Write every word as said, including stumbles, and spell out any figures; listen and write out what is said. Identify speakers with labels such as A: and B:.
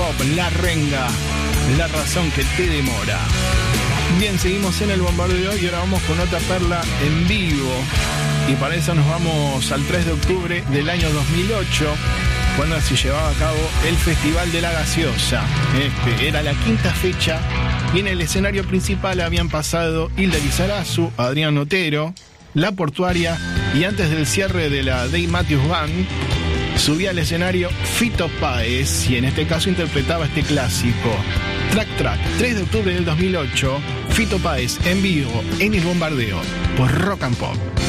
A: Pop, La Renga, La Razón que te demora. Bien, seguimos en el bombardeo y ahora vamos con otra perla en vivo. Y para eso nos vamos al tres de octubre del año dos mil ocho, cuando se llevaba a cabo el Festival de la Gaseosa. Este era la quinta fecha y en el escenario principal habían pasado Hilda Lizarazu, Adrián Otero, La Portuaria, y antes del cierre de la Dave Matthews Band subía al escenario Fito Páez y en este caso interpretaba este clásico. Track Track, tres de octubre del dos mil ocho, Fito Páez en vivo en el bombardeo por Rock and Pop.